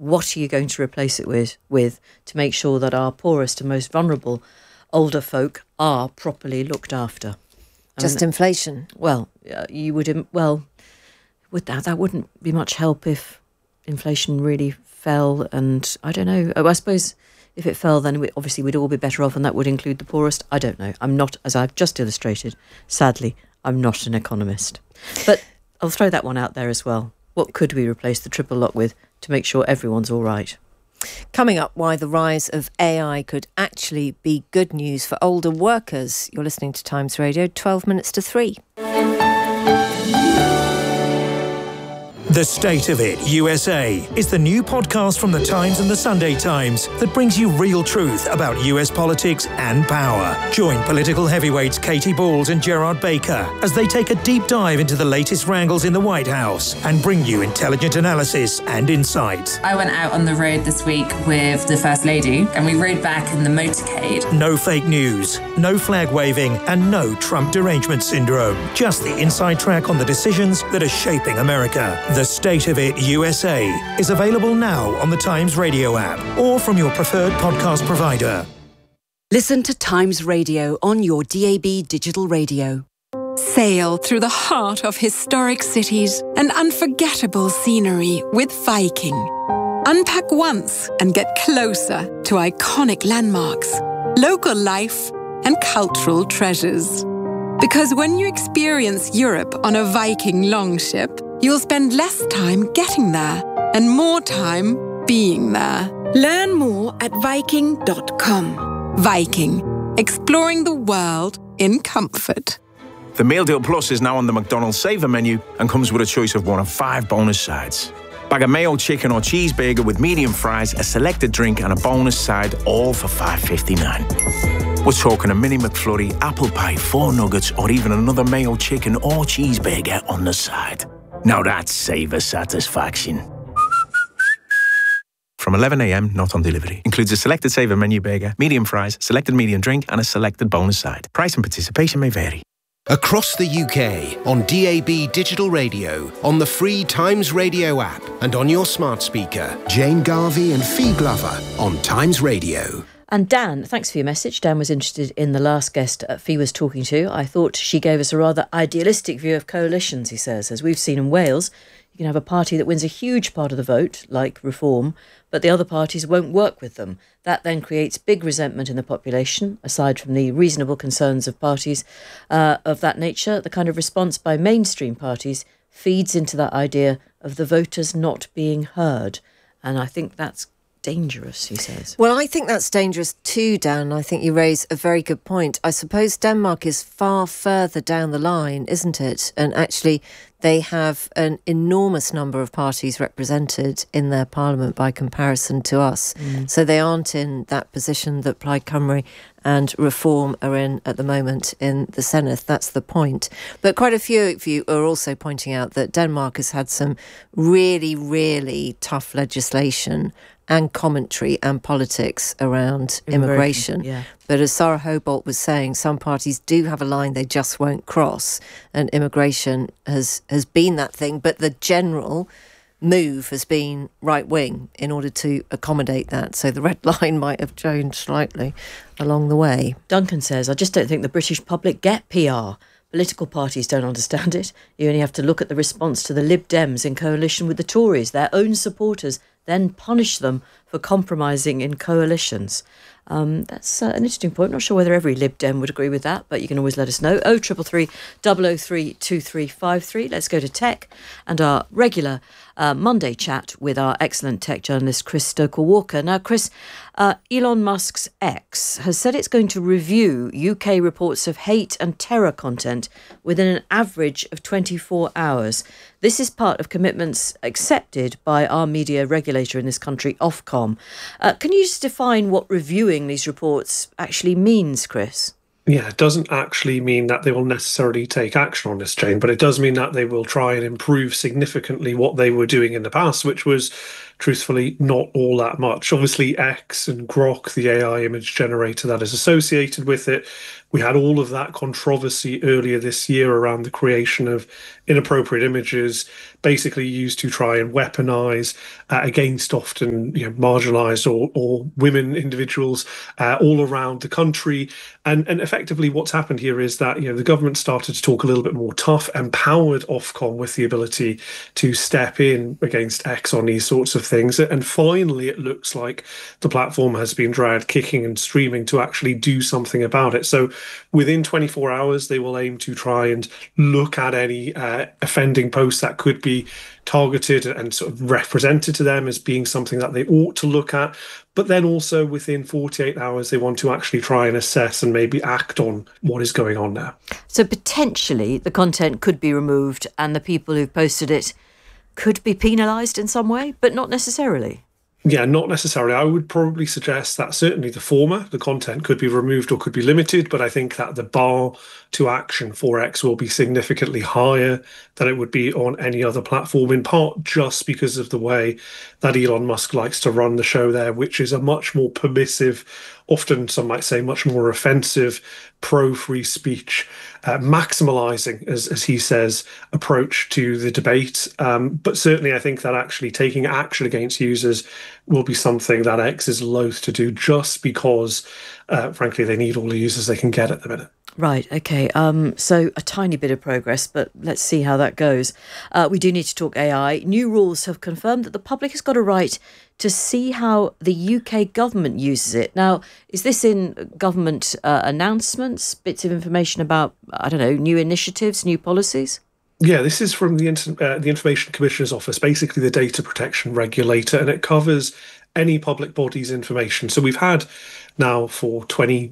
what are you going to replace it with to make sure that our poorest and most vulnerable older folk are properly looked after? Just inflation? Well, with that wouldn't be much help if inflation really fell. And I don't know. I suppose if it fell, then obviously we'd all be better off, and that would include the poorest. I don't know. I'm not, as I've just illustrated, sadly, I'm not an economist. But I'll throw that one out there as well. What could we replace the triple lock with to make sure everyone's all right? Coming up, why the rise of AI could actually be good news for older workers. You're listening to Times Radio, 12 minutes to 3. The State of It USA is the new podcast from The Times and The Sunday Times that brings you real truth about US politics and power. Join political heavyweights Katie Balls and Gerard Baker as they take a deep dive into the latest wrangles in the White House and bring you intelligent analysis and insight. I went out on the road this week with the First Lady and we rode back in the motorcade. No fake news, no flag waving, and no Trump derangement syndrome. Just the inside track on the decisions that are shaping America. The State of It USA is available now on the Times Radio app or from your preferred podcast provider. Listen to Times Radio on your DAB digital radio. Sail through the heart of historic cities and unforgettable scenery with Viking. Unpack once and get closer to iconic landmarks, local life, and cultural treasures. Because when you experience Europe on a Viking longship, you'll spend less time getting there and more time being there. Learn more at Viking.com. Viking, exploring the world in comfort. The Meal Deal Plus is now on the McDonald's Saver menu and comes with a choice of one of 5 bonus sides. Bag of mayo, chicken or cheeseburger with medium fries, a selected drink and a bonus side, all for $5.59. We're talking a mini McFlurry, apple pie, 4 nuggets or even another mayo, chicken or cheeseburger on the side. Now that's Saver satisfaction. From 11 a.m, not on delivery. Includes a selected Saver menu burger, medium fries, selected medium drink and a selected bonus side. Price and participation may vary. Across the UK, on DAB digital radio, on the free Times Radio app and on your smart speaker. Jane Garvey and Fee Glover on Times Radio. And Dan, thanks for your message. Dan was interested in the last guest Fee was talking to. I thought she gave us a rather idealistic view of coalitions, he says. As we've seen in Wales, you can have a party that wins a huge part of the vote, like Reform, but the other parties won't work with them. That then creates big resentment in the population, aside from the reasonable concerns of parties of that nature. The kind of response by mainstream parties feeds into that idea of the voters not being heard. And I think that's dangerous, he says. Well, I think that's dangerous too, Dan. I think you raise a very good point. I suppose Denmark is far further down the line, isn't it? And actually, they have an enormous number of parties represented in their parliament by comparison to us. So they aren't in that position that Plaid Cymru and Reform are in at the moment in the Senedd. That's the point. But quite a few of you are also pointing out that Denmark has had some really, really tough legislation and commentary and politics around immigration. Yeah. But as Sarah Hobolt was saying, some parties do have a line they just won't cross, and immigration has been that thing. But the general move has been right-wing in order to accommodate that. So the red line might have changed slightly along the way. Duncan says, I just don't think the British public get PR. Political parties don't understand it. You only have to look at the response to the Lib Dems in coalition with the Tories. Their own supporters then punish them for compromising in coalitions. That's an interesting point. Not sure whether every Lib Dem would agree with that, but you can always let us know. 0333 003 2353. Let's go to tech and our regular Monday chat with our excellent tech journalist, Chris Stoker-Walker. Now, Chris, Elon Musk's X has said it's going to review UK reports of hate and terror content within an average of 24 hours. This is part of commitments accepted by our media regulator in this country, Ofcom. Can you just define what reviewing these reports actually means, Chris? Yeah, it doesn't actually mean that they will necessarily take action on this, Jane, but it does mean that they will try and improve significantly what they were doing in the past, which was truthfully, not all that much. Obviously, X and Grok, the AI image generator that is associated with it, we had all of that controversy earlier this year around the creation of inappropriate images, basically used to try and weaponize against often marginalized or women individuals all around the country. And effectively what's happened here is that the government started to talk a little bit more tough, empowered Ofcom with the ability to step in against X on these sorts of things. And finally, it looks like the platform has been dragged kicking and streaming to actually do something about it. So within 24 hours, they will aim to try and look at any offending posts that could be targeted and sort of represented to them as being something that they ought to look at. But then also within 48 hours, they want to actually try and assess and maybe act on what is going on there. So potentially the content could be removed and the people who've posted it could be penalised in some way, but not necessarily. Yeah, not necessarily. I would probably suggest that certainly the former, the content could be removed or could be limited, but I think that the bar to action for X will be significantly higher than it would be on any other platform, in part just because of the way that Elon Musk likes to run the show there, which is a much more permissive, often some might say much more offensive, pro-free speech, maximalizing, as he says, approach to the debate. But certainly I think that actually taking action against users will be something that X is loath to do just because, frankly, they need all the users they can get at the minute. Right, okay. So a tiny bit of progress, but let's see how that goes. We do need to talk AI. New rules have confirmed that the public has got a right to see how the UK government uses it. Now, is this in government announcements, bits of information about, I don't know, new initiatives, new policies? Yeah, this is from the Information Commissioner's Office, basically the data protection regulator, and it covers any public body's information. So we've had now for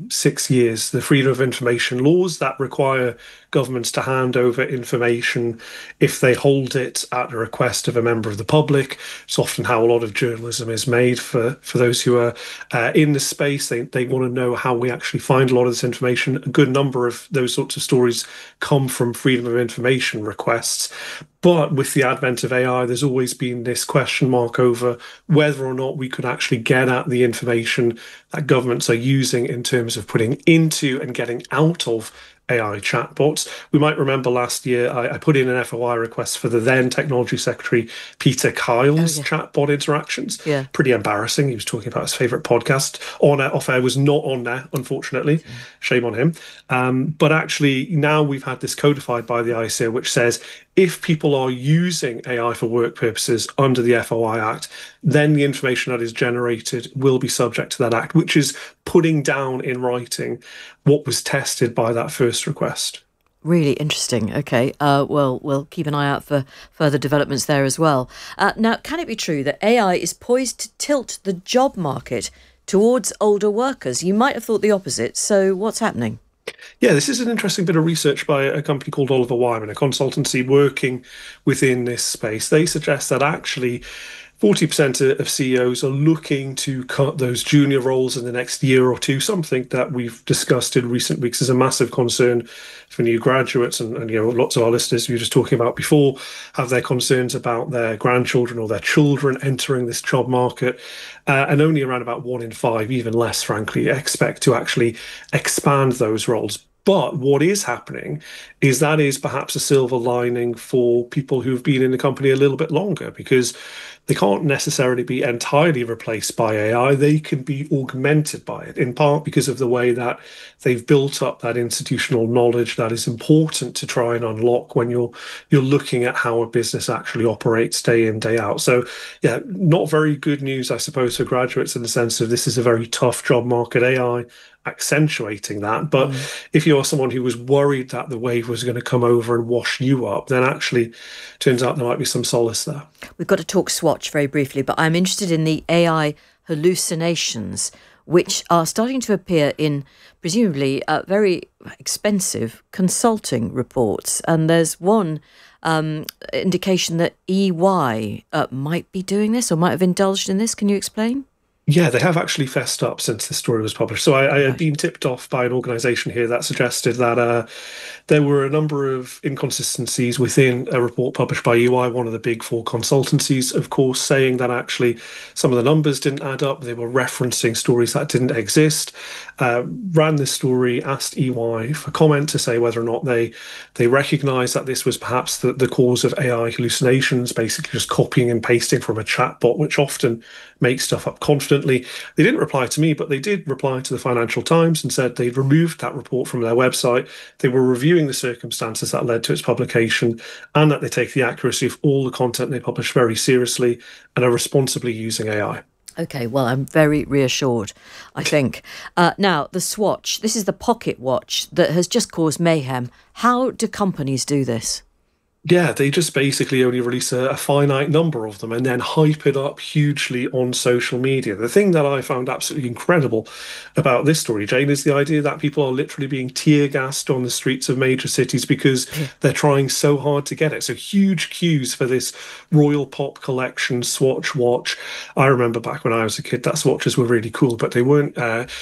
26 years the freedom of information laws that require governments to hand over information if they hold it at the request of a member of the public. It's often how a lot of journalism is made for those who are in the space. They want to know how we actually find a lot of this information. A good number of those sorts of stories come from freedom of information requests. But with the advent of AI, there's always been this question mark over whether or not we could actually get at the information that governments are using in terms of putting into and getting out of AI chatbots. We might remember last year I put in an FOI request for the then Technology Secretary Peter Kyle's chatbot interactions. Yeah. Pretty embarrassing. He was talking about his favourite podcast. On Off Air was not on there, unfortunately. Shame on him. But actually now we've had this codified by the ICO, which says if people are using AI for work purposes under the FOI Act, then the information that is generated will be subject to that act, which is putting down in writing what was tested by that first request. Really interesting. Okay. Well, we'll keep an eye out for further developments there as well. Now, can it be true that AI is poised to tilt the job market towards older workers? You might have thought the opposite. So what's happening? Yeah, this is an interesting bit of research by a company called Oliver Wyman, a consultancy working within this space. They suggest that actually 40% of CEOs are looking to cut those junior roles in the next year or two, something that we've discussed in recent weeks is a massive concern for new graduates. And lots of our listeners who you were just talking about before have their concerns about their grandchildren or their children entering this job market. And only around about 1 in 5, even less, frankly, expect to actually expand those roles. But what is happening is that is perhaps a silver lining for people who've been in the company a little bit longer, because they can't necessarily be entirely replaced by AI. They can be augmented by it, in part because of the way that they've built up that institutional knowledge that is important to try and unlock when you're looking at how a business actually operates day in, day out. So, yeah, not very good news, I suppose, for graduates in the sense of this is a very tough job market. AI accentuating that. But if you're someone who was worried that the wave was going to come over and wash you up, then actually turns out there might be some solace there. We've got to talk Swatch very briefly, but I'm interested in the AI hallucinations, which are starting to appear in presumably very expensive consulting reports. And there's one indication that EY might be doing this or might have indulged in this. Can you explain? Yeah, they have actually fessed up since the story was published. So I had been tipped off by an organisation here that suggested that there were a number of inconsistencies within a report published by EY, one of the big four consultancies, of course, saying that actually some of the numbers didn't add up. They were referencing stories that didn't exist. Ran this story, asked EY for comment to say whether or not they recognise that this was perhaps the cause of AI hallucinations, basically just copying and pasting from a chatbot, which often makes stuff up confidently. They didn't reply to me, but they did reply to the Financial Times and said they'd removed that report from their website. They were reviewing the circumstances that led to its publication and that they take the accuracy of all the content they publish very seriously and are responsibly using AI. Okay, well, I'm very reassured, I think. Now, the Swatch, this is the pocket watch that has just caused mayhem. How do companies do this? Yeah, they just basically only release a finite number of them and then hype it up hugely on social media. The thing that I found absolutely incredible about this story, Jane, is the idea that people are literally being tear gassed on the streets of major cities because they're trying so hard to get it. So huge queues for this Royal Pop Collection Swatch watch. I remember back when I was a kid, that swatches were really cool, but they weren't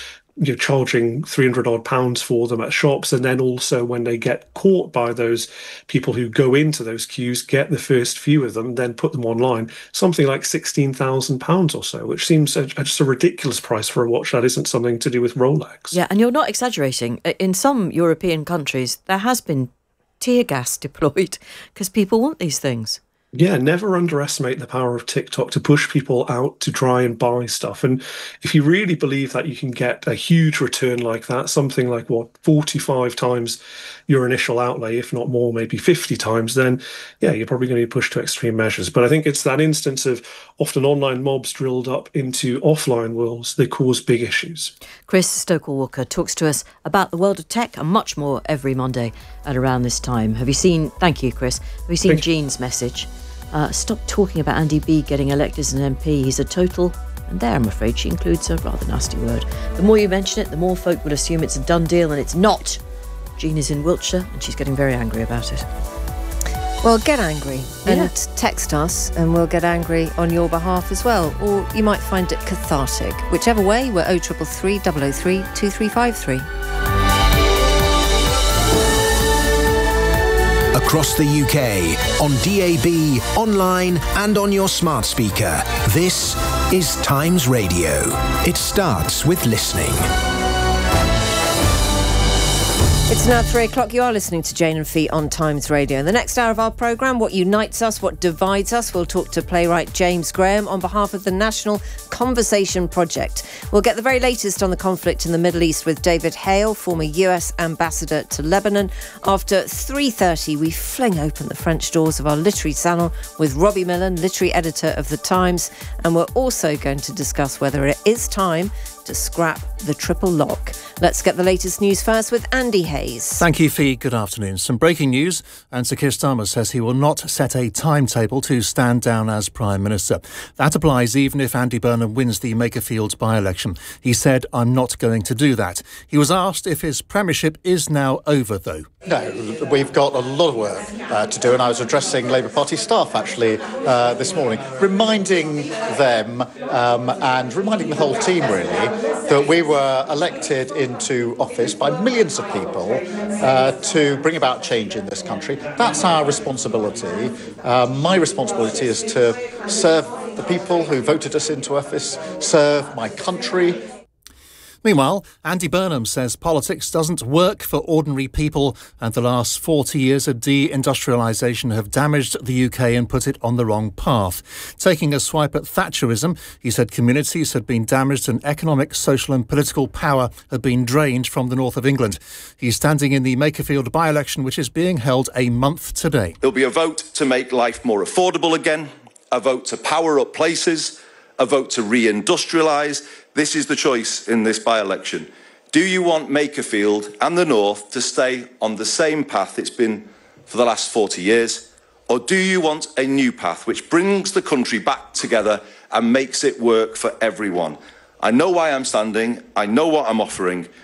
charging £300 for them at shops, and then also when they get caught by those people who go into those queues, get the first few of them, then put them online, something like £16,000 or so, which seems just a ridiculous price for a watch that isn't something to do with Rolex. Yeah, and you're not exaggerating. In some European countries, there has been tear gas deployed because people want these things. Yeah, never underestimate the power of TikTok to push people out to try and buy stuff. And if you really believe that you can get a huge return like that, something like 45 times your initial outlay, if not more, maybe 50 times, then yeah, you're probably going to be pushed to extreme measures. But I think it's that instance of often online mobs drilled up into offline worlds that cause big issues. Chris Stokell-Walker talks to us about the world of tech and much more every Monday at around this time. Thank you, Chris. Have you seen Jean's message? Stop talking about Andy B getting elected as an MP. He's a total, and there I'm afraid she includes a rather nasty word. The more you mention it, the more folk will assume it's a done deal, and it's not. Jean is in Wiltshire and she's getting very angry about it. Well, get angry and text us and we'll get angry on your behalf as well. Or you might find it cathartic. Whichever way, we're 0333 003 2353. Across the UK, on DAB, online and on your smart speaker. This is Times Radio. It starts with listening. It's now 3 o'clock. You are listening to Jane and Fee on Times Radio. In the next hour of our programme, what unites us, what divides us. We'll talk to playwright James Graham on behalf of the National Conversation Project. We'll get the very latest on the conflict in the Middle East with David Hale, former US ambassador to Lebanon. After 3:30, we fling open the French doors of our literary salon with Robbie Millen, literary editor of The Times. And we're also going to discuss whether it is time to scrap the triple lock. Let's get the latest news first with Andy Hayes. Thank you, Fee. Good afternoon. Some breaking news, and Sir Keir Starmer says he will not set a timetable to stand down as Prime Minister. That applies even if Andy Burnham wins the Makerfield by-election. He said, "I'm not going to do that." He was asked if his premiership is now over, though. No, we've got a lot of work to do, and I was addressing Labour Party staff actually this morning, reminding them and reminding the whole team really that we were elected into office by millions of people to bring about change in this country. That's our responsibility. My responsibility is to serve the people who voted us into office, serve my country. Meanwhile, Andy Burnham says politics doesn't work for ordinary people and the last 40 years of deindustrialisation have damaged the UK and put it on the wrong path. Taking a swipe at Thatcherism, he said communities had been damaged and economic, social and political power had been drained from the north of England. He's standing in the Makerfield by-election, which is being held a month today. There'll be a vote to make life more affordable again, a vote to power up places, a vote to reindustrialise. This is the choice in this by-election. Do you want Makerfield and the North to stay on the same path it's been for the last 40 years? Or do you want a new path which brings the country back together and makes it work for everyone? I know why I'm standing, I know what I'm offering,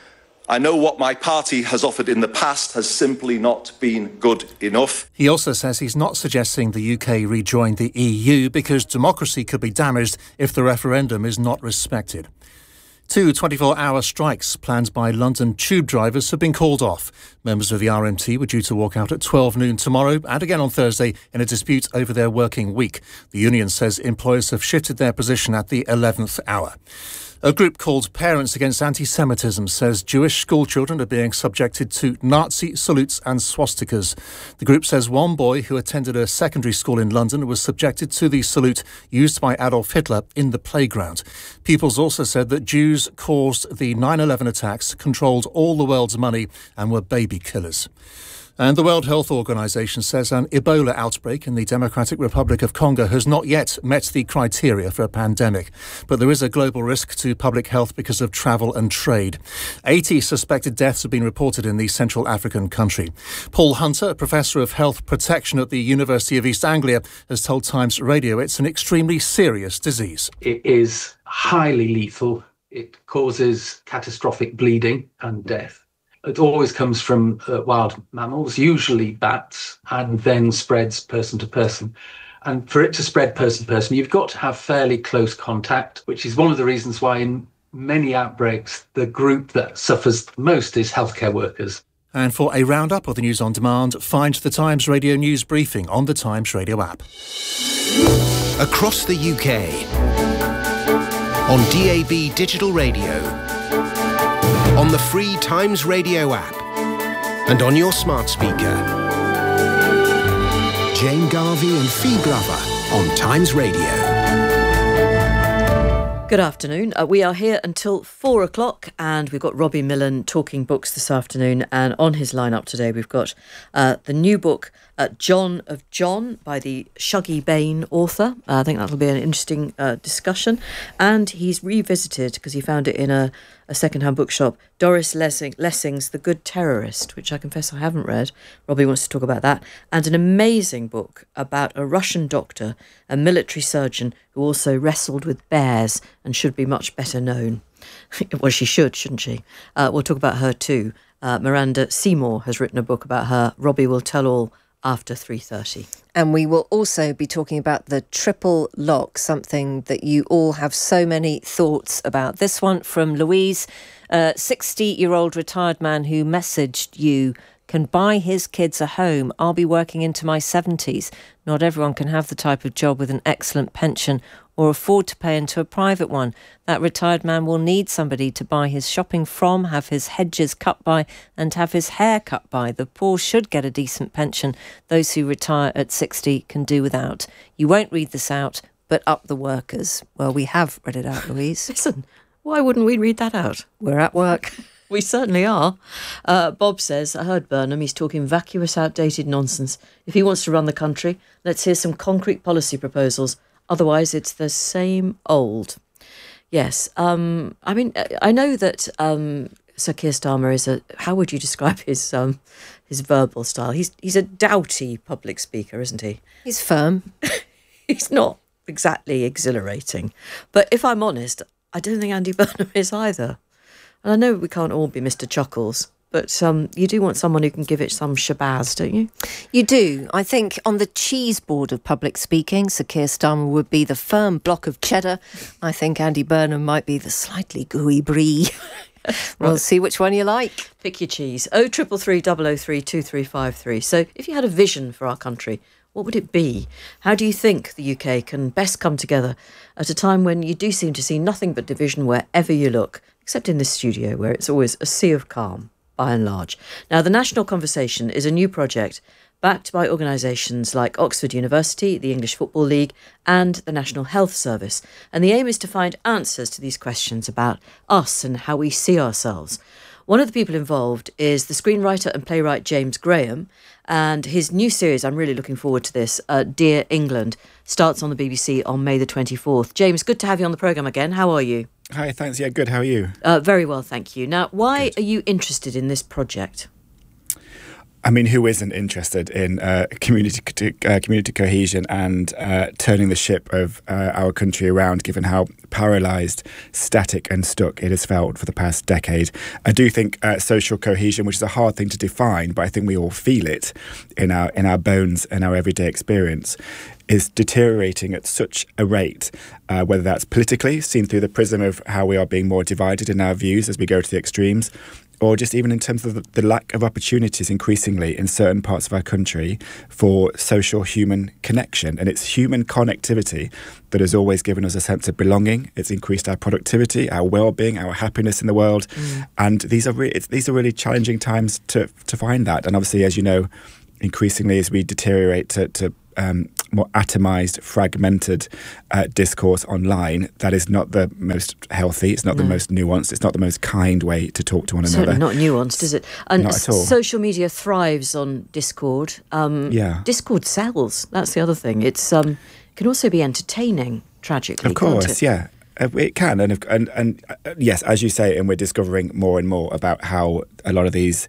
I know what my party has offered in the past has simply not been good enough. He also says he's not suggesting the UK rejoin the EU because democracy could be damaged if the referendum is not respected. 2 24-hour strikes planned by London tube drivers have been called off. Members of the RMT were due to walk out at 12 noon tomorrow and again on Thursday in a dispute over their working week. The union says employers have shifted their position at the 11th hour. A group called Parents Against Anti-Semitism says Jewish schoolchildren are being subjected to Nazi salutes and swastikas. The group says one boy who attended a secondary school in London was subjected to the salute used by Adolf Hitler in the playground. Peoples also said that Jews caused the 9/11 attacks, controlled all the world's money and were baby killers. And the World Health Organization says an Ebola outbreak in the Democratic Republic of Congo has not yet met the criteria for a pandemic. But there is a global risk to public health because of travel and trade. 80 suspected deaths have been reported in the Central African country. Paul Hunter, a professor of health protection at the University of East Anglia, has told Times Radio it's an extremely serious disease. It is highly lethal. It causes catastrophic bleeding and death. It always comes from wild mammals, usually bats, and then spreads person to person. And for it to spread person to person, you've got to have fairly close contact, which is one of the reasons why in many outbreaks, the group that suffers the most is healthcare workers. And for a roundup of the news on demand, find the Times Radio News Briefing on the Times Radio app. Across the UK, on DAB Digital Radio, on the free Times Radio app, and on your smart speaker. Jane Garvey and Fee Glover on Times Radio. Good afternoon. We are here until 4 o'clock and we've got Robbie Millen talking books this afternoon, and on his lineup today we've got the new book John of John by the Shuggie Bain author. I think that'll be an interesting discussion, and he's revisited, because he found it in a second-hand bookshop, Doris Lessing's The Good Terrorist, which I confess I haven't read. Robbie wants to talk about that, and an amazing book about a Russian doctor, a military surgeon who also wrestled with bears and should be much better known. Well, she should, shouldn't she? We'll talk about her too. Miranda Seymour has written a book about her. Robbie will tell all after 3:30. And we will also be talking about the triple lock, something that you all have so many thoughts about. This one from Louise, a 60-year-old retired man who messaged you, can buy his kids a home. I'll be working into my 70s. Not everyone can have the type of job with an excellent pension or afford to pay into a private one. That retired man will need somebody to buy his shopping from, have his hedges cut by, and have his hair cut by. The poor should get a decent pension. Those who retire at 60 can do without. You won't read this out, but up the workers. Well, we have read it out, Louise. Listen, why wouldn't we read that out? We're at work. We certainly are. Bob says, I heard Burnham, he's talking vacuous, outdated nonsense. If he wants to run the country, let's hear some concrete policy proposals. Otherwise, it's the same old. Yes. I mean, I know that Sir Keir Starmer is how would you describe his verbal style? He's a doughty public speaker, isn't he? He's firm. He's not exactly exhilarating. But if I'm honest, I don't think Andy Burnham is either. And I know we can't all be Mr. Chuckles, but you do want someone who can give it some shabazz, don't you? You do. I think on the cheese board of public speaking, Sir Keir Starmer would be the firm block of cheddar. I think Andy Burnham might be the slightly gooey brie. We'll see which one you like. Pick your cheese. 0333 003 2353. So if you had a vision for our country, what would it be? How do you think the UK can best come together at a time when you do seem to see nothing but division wherever you look, except in this studio where it's always a sea of calm, by and large. Now, the National Conversation is a new project backed by organisations like Oxford University, the English Football League and the National Health Service. And the aim is to find answers to these questions about us and how we see ourselves. One of the people involved is the screenwriter and playwright James Graham, and his new series, I'm really looking forward to this, Dear England, starts on the BBC on May the 24th. James, good to have you on the programme again. How are you? Hi, thanks. Yeah, good. How are you? Very well, thank you. Now, why are you interested in this project? I mean, who isn't interested in community cohesion and turning the ship of our country around, given how paralysed, static and stuck it has felt for the past decade? I do think social cohesion, which is a hard thing to define, but I think we all feel it in our bones and our everyday experience, is deteriorating at such a rate, whether that's politically, seen through the prism of how we are being more divided in our views as we go to the extremes, or just even in terms of the lack of opportunities increasingly in certain parts of our country for social human connection. And it's human connectivity that has always given us a sense of belonging. It's increased our productivity, our well-being, our happiness in the world. And these are really challenging times to find that. And obviously, as you know, increasingly as we deteriorate to more atomised, fragmented discourse online, that is not the most healthy, it's not the most nuanced, it's not the most kind way to talk to one another. Certainly not nuanced, is it? And not at all. Social media thrives on Discord. Discord sells, that's the other thing. It's can also be entertaining, tragically. Of course, can't it? yeah. It can, and yes, as you say, and we're discovering more and more about how a lot of these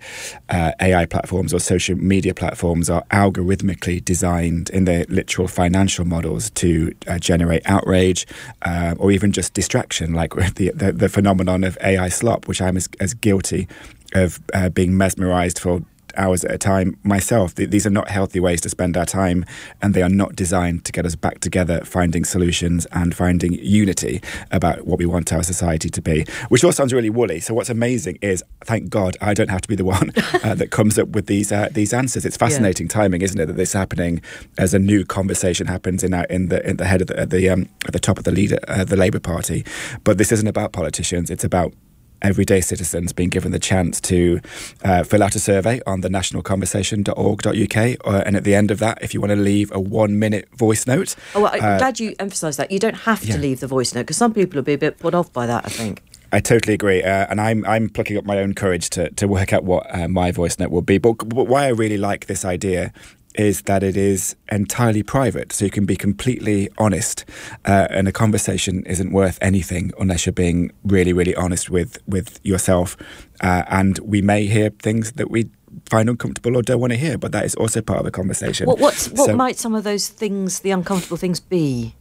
AI platforms or social media platforms are algorithmically designed in their literal financial models to generate outrage or even just distraction, like the phenomenon of AI slop, which I'm as guilty of being mesmerised for hours at a time myself. These are not healthy ways to spend our time, and they are not designed to get us back together, finding solutions and finding unity about what we want our society to be, which all sounds really woolly. So what's amazing is, thank God, I don't have to be the one that comes up with these answers. It's fascinating timing, isn't it, that this is happening as a new conversation happens in the head of at the top of the Labour Party. But this isn't about politicians, it's about everyday citizens being given the chance to fill out a survey on the nationalconversation.org.uk, and at the end of that, if you want to leave a 1-minute voice note. I'm glad you emphasised that. You don't have to leave the voice note, because some people will be a bit put off by that, I think. I totally agree, and I'm plucking up my own courage to work out what my voice note will be. But why I really like this idea is that it is entirely private, so you can be completely honest, and a conversation isn't worth anything unless you're being really, really honest with yourself, and we may hear things that we find uncomfortable or don't want to hear, but that is also part of the conversation. What might some of those things, the uncomfortable things, be?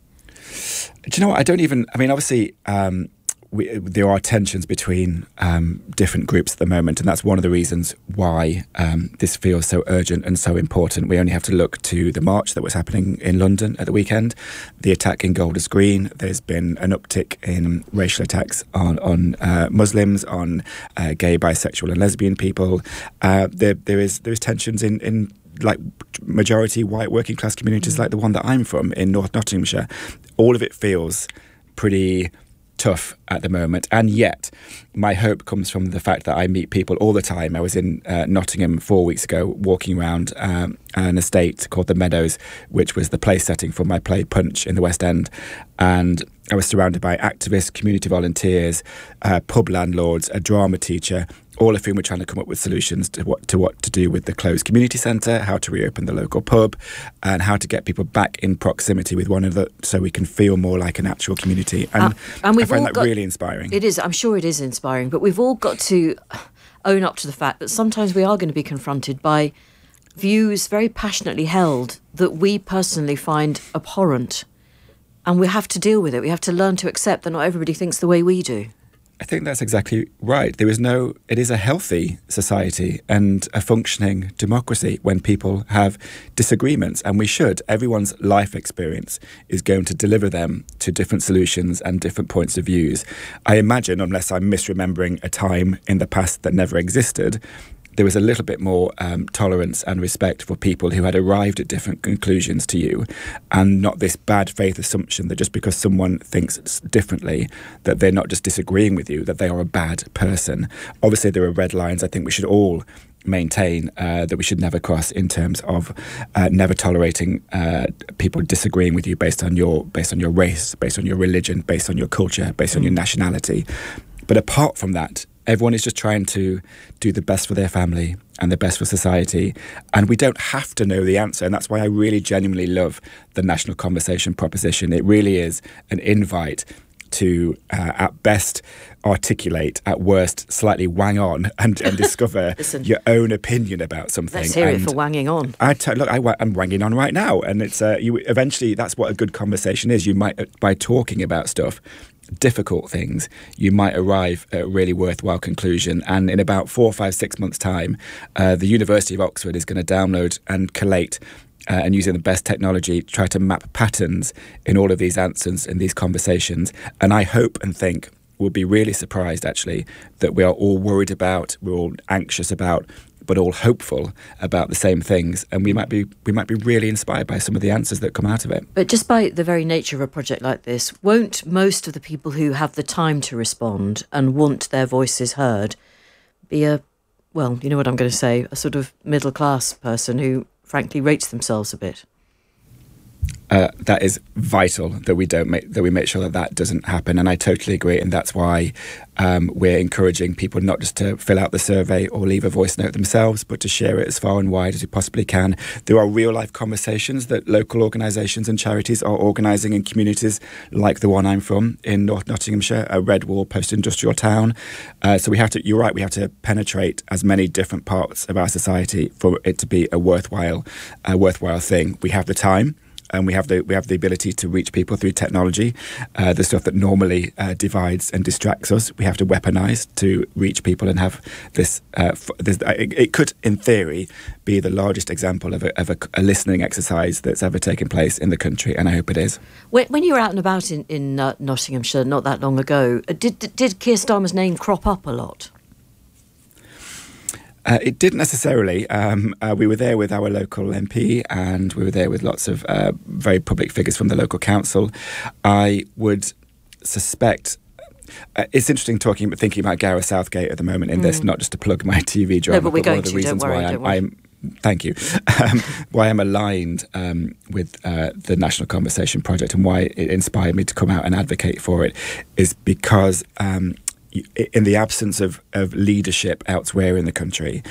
Do you know what? Obviously, there are tensions between different groups at the moment, and that's one of the reasons why this feels so urgent and so important. We only have to look to the march that was happening in London at the weekend, the attack in Golders Green. There's been an uptick in racial attacks on Muslims, on gay, bisexual and lesbian people. There is tensions in like majority white working class communities like the one that I'm from in North Nottinghamshire. All of it feels pretty tough at the moment, and yet my hope comes from the fact that I meet people all the time. I was in Nottingham 4 weeks ago, walking around an estate called The Meadows, which was the place setting for my play Punch in the West End, and I was surrounded by activists, community volunteers, pub landlords, a drama teacher, all of whom were trying to come up with solutions to what to do with the closed community centre, how to reopen the local pub, and how to get people back in proximity with one another so we can feel more like an actual community. And I find that really inspiring. It is. I'm sure it is inspiring, but we've all got to own up to the fact that sometimes we are going to be confronted by views very passionately held that we personally find abhorrent, and we have to deal with it. We have to learn to accept that not everybody thinks the way we do. I think that's exactly right. It is a healthy society and a functioning democracy when people have disagreements, and we should. Everyone's life experience is going to deliver them to different solutions and different points of views. I imagine, unless I'm misremembering a time in the past that never existed, there was a little bit more tolerance and respect for people who had arrived at different conclusions to you, and not this bad faith assumption that just because someone thinks differently, that they're not just disagreeing with you, that they are a bad person. Obviously, there are red lines I think we should all maintain that we should never cross in terms of never tolerating people disagreeing with you based on your race, based on your religion, based on your culture, based on your nationality. But apart from that, everyone is just trying to do the best for their family and the best for society. And we don't have to know the answer. And that's why I really genuinely love the National Conversation proposition. It really is an invite to, at best, articulate, at worst, slightly wang on and discover your own opinion about something. Let's hear it for wanging on. I'm wanging on right now, and it's eventually that's what a good conversation is. You might, by talking about stuff, difficult things, you might arrive at a really worthwhile conclusion. And in about 4, 5, 6 months' time, the University of Oxford is going to download and collate and using the best technology, try to map patterns in all of these answers in these conversations. And I hope and think we'll be really surprised, actually, that we are all worried about, we're all anxious about, but all hopeful about the same things. And we might be really inspired by some of the answers that come out of it. But just by the very nature of a project like this, won't most of the people who have the time to respond and want their voices heard be well, you know what I'm going to say, a sort of middle-class person who frankly rates themselves a bit? That is vital that we make sure that doesn't happen, and I totally agree. And that's why we're encouraging people not just to fill out the survey or leave a voice note themselves, but to share it as far and wide as we possibly can. There are real life conversations that local organisations and charities are organising in communities like the one I'm from in North Nottinghamshire, a Redwall post-industrial town. So we have to. You're right. We have to penetrate as many different parts of our society for it to be a worthwhile thing. We have the time. And we have the ability to reach people through technology. The stuff that normally divides and distracts us, we have to weaponise to reach people and have this. It could, in theory, be the largest example of a listening exercise that's ever taken place in the country, and I hope it is. When you were out and about in Nottinghamshire not that long ago, did Keir Starmer's name crop up a lot? It didn't necessarily. We were there with our local MP, and we were there with lots of very public figures from the local council. I would suspect it's interesting thinking about Gareth Southgate at the moment in this, not just to plug my TV drama, but one of the reasons why I'm thank you. Why I'm aligned with the National Conversation Project and why it inspired me to come out and advocate for it is because in the absence of leadership elsewhere in the country,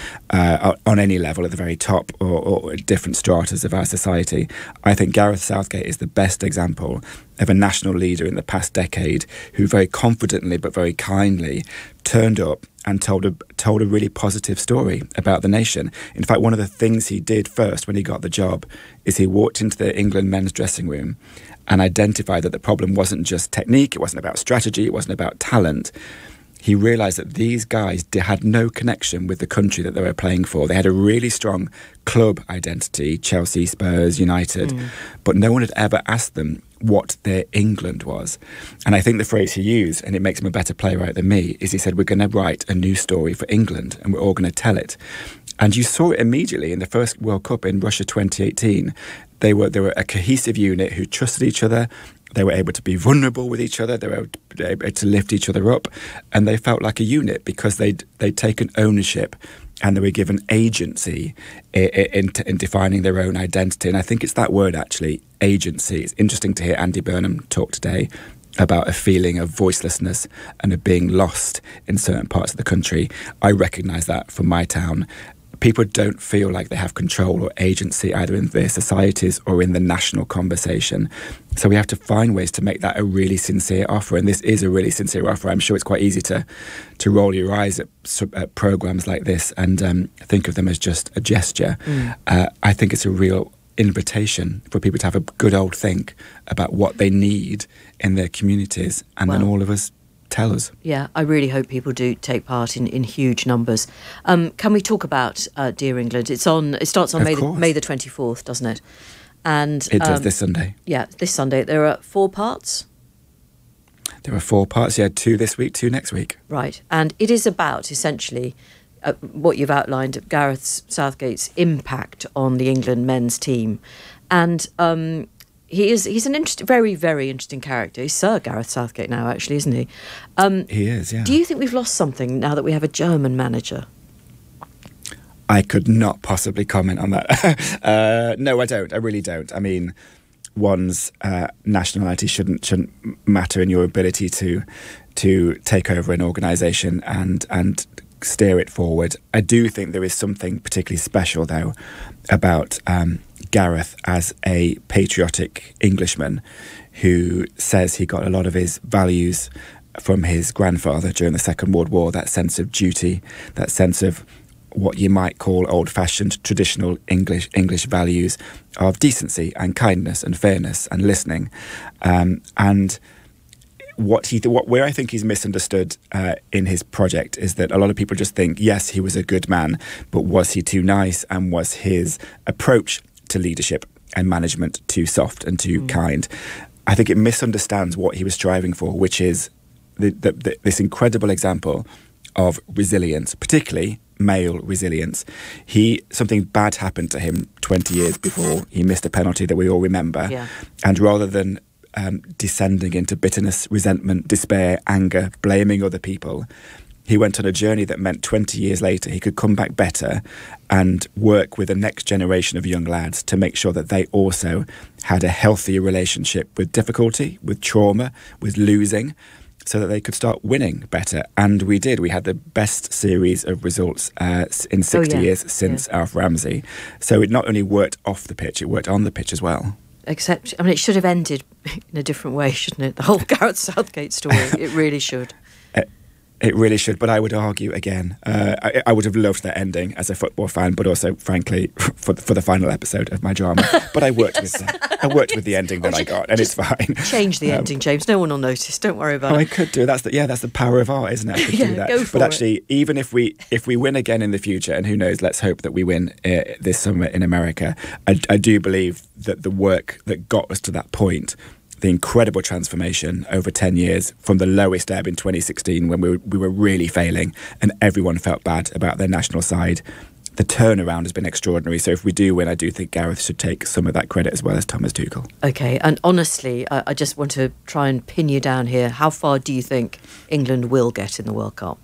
on any level, at the very top or different stratas of our society, I think Gareth Southgate is the best example of a national leader in the past decade who very confidently but very kindly turned up and told a really positive story about the nation. In fact, one of the things he did first when he got the job is he walked into the England men's dressing room and identified that the problem wasn't just technique, it wasn't about strategy, it wasn't about talent. He realised that these guys had no connection with the country that they were playing for. They had a really strong club identity, Chelsea, Spurs, United, but no one had ever asked them what their England was. And I think the phrase he used, and it makes him a better playwright than me, is he said, we're going to write a new story for England and we're all going to tell it. And you saw it immediately in the first World Cup in Russia 2018. They were a cohesive unit who trusted each other. They were able to be vulnerable with each other. They were able to lift each other up. And they felt like a unit because they'd taken ownership and they were given agency in defining their own identity. And I think it's that word, actually, agency. It's interesting to hear Andy Burnham talk today about a feeling of voicelessness and of being lost in certain parts of the country. I recognise that from my town. People don't feel like they have control or agency either in their societies or in the national conversation. So we have to find ways to make that a really sincere offer. And this is a really sincere offer. I'm sure it's quite easy to roll your eyes at programmes like this and think of them as just a gesture. I think it's a real invitation for people to have a good old think about what they need in their communities, and then all of us tell us. Yeah, I really hope people do take part in huge numbers. Can we talk about Dear England? It starts on May the 24th, doesn't it? And it does this Sunday. Yeah, this Sunday. There are 4 parts. There are 4 parts. Yeah, 2 this week, 2 next week. Right, and it is about essentially what you've outlined, Gareth Southgate's impact on the England men's team, and he's an very, very interesting character. He's Sir Gareth Southgate now, actually, isn't he? He is, yeah. Do you think we've lost something now that we have a German manager? I could not possibly comment on that. No, I don't. I really don't. I mean, one's nationality shouldn't matter in your ability to take over an organisation and steer it forward. I do think there is something particularly special, though, about Gareth as a patriotic Englishman who says he got a lot of his values from his grandfather during the Second World War, that sense of duty, that sense of what you might call old-fashioned traditional English values of decency and kindness and fairness and listening. And where I think he's misunderstood in his project is that a lot of people just think, yes, he was a good man, but was he too nice, and was his approach to leadership and management too soft and too kind? I think it misunderstands what he was striving for, which is this incredible example of resilience, particularly male resilience. Something bad happened to him 20 years before. He missed a penalty that we all remember. Yeah. And rather than descending into bitterness, resentment, despair, anger, blaming other people, he went on a journey that meant 20 years later he could come back better and work with the next generation of young lads to make sure that they also had a healthier relationship with difficulty, with trauma, with losing, so that they could start winning better. And we did. We had the best series of results in 60 years since Alf Ramsey. So it not only worked off the pitch, it worked on the pitch as well. Except, I mean, it should have ended in a different way, shouldn't it? The whole Gareth Southgate story. It really should. It really should, but I would argue again. I would have loved that ending as a football fan, but also, frankly, for the final episode of my drama. But I worked with the ending that I got, and it's fine. Change the ending, James. No one will notice. Don't worry about it. I could do. That's the power of art, isn't it? I could do that. Go for but actually, even if we win again in the future, and who knows, let's hope that we win this summer in America. I do believe that the work that got us to that point, the incredible transformation over 10 years from the lowest ebb in 2016 when we were really failing and everyone felt bad about their national side. The turnaround has been extraordinary. So if we do win, I do think Gareth should take some of that credit as well as Thomas Tuchel. OK, and honestly, I just want to try and pin you down here. How far do you think England will get in the World Cup?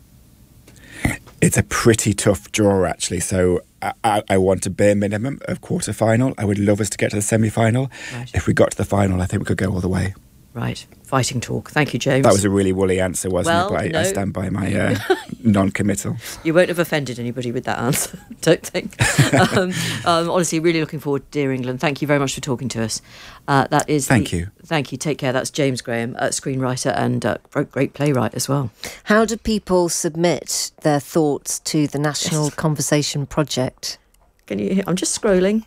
It's a pretty tough draw, actually. So I want a bare minimum of quarter-final. I would love us to get to the semi-final. Right. If we got to the final, I think we could go all the way. Right. Fighting talk. Thank you, James. That was a really woolly answer, wasn't it? But I stand by my non-committal. You won't have offended anybody with that answer, don't think. Honestly, really looking forward to Dear England. Thank you very much for talking to us. Thank you. Thank you. Take care. That's James Graham, screenwriter and great playwright as well. How do people submit their thoughts to the National Conversation Project? Can you hear? I'm just scrolling.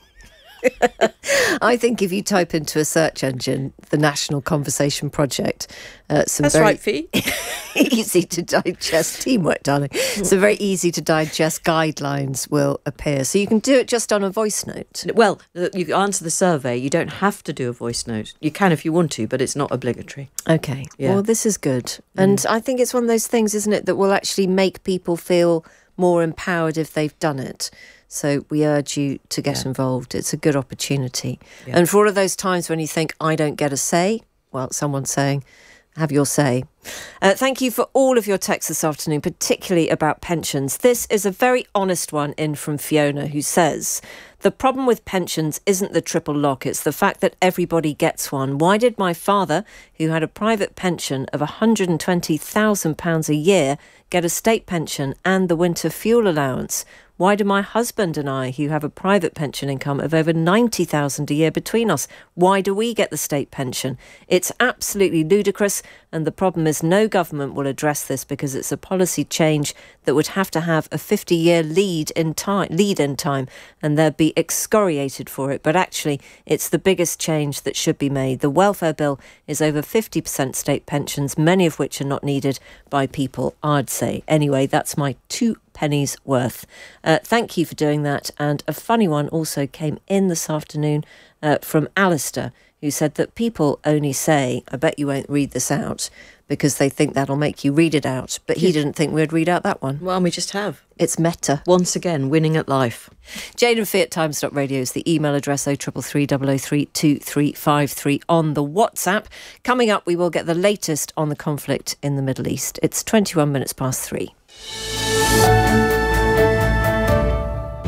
I think if you type into a search engine the National Conversation Project, that's right, Fee. Easy to digest teamwork, darling. Some very easy to digest guidelines will appear. So you can do it just on a voice note. Well, you answer the survey. You don't have to do a voice note. You can if you want to, but it's not obligatory. Okay. Yeah. Well, this is good. And I think it's one of those things, isn't it, that will actually make people feel more empowered if they've done it. So we urge you to get involved. It's a good opportunity. Yeah. And for all of those times when you think, I don't get a say, well, someone's saying, have your say. Thank you for all of your texts this afternoon, particularly about pensions. This is a very honest one in from Fiona, who says, the problem with pensions isn't the triple lock, it's the fact that everybody gets one. Why did my father, who had a private pension of £120,000 a year, get a state pension and the winter fuel allowance? Why do my husband and I, who have a private pension income of over $90,000 a year between us, why do we get the state pension? It's absolutely ludicrous, and the problem is no government will address this because it's a policy change that would have to have a 50-year lead in time, and they'd be excoriated for it. But actually, it's the biggest change that should be made. The welfare bill is over 50% state pensions, many of which are not needed by people, I'd say. Anyway, that's my 2 pennies worth. Thank you for doing that. And a funny one also came in this afternoon from Alistair, who said that people only say, I bet you won't read this out, because they think that'll make you read it out. But he didn't think we'd read out that one. Well, we just have. It's meta. Once again, winning at life. Jane and Fee at times.radio is the email address, 0333 003 2353 on the WhatsApp. Coming up, we will get the latest on the conflict in the Middle East. It's 21 minutes past 3.